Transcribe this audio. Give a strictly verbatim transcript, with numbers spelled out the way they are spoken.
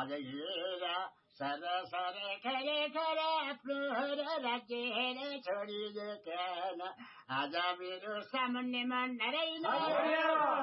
आज हेर sir sir खरे खरे आफ्नो राज्य हेरे छोडिदिएन आज मेरो सामुन्नेमा नरैन